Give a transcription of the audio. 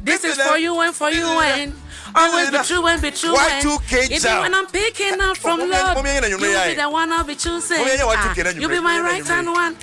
This is for you and for you and. Always be true and be true. Even when I'm picking up from love, you'll be the one I'll be choosing. You be my right hand one,